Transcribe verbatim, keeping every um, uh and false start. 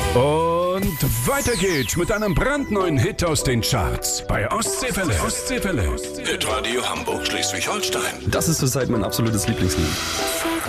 Und weiter geht's mit einem brandneuen Hit aus den Charts bei Ostseewelle. Ostseewelle. Hitradio Hamburg, Schleswig-Holstein. Das ist zurzeit mein absolutes Lieblingslied.